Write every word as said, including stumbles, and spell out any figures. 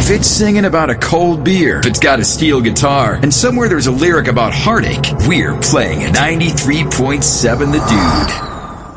If it's singing about a cold beer, if it's got a steel guitar, and somewhere there's a lyric about heartache, we're playing ninety-three point seven The Dude.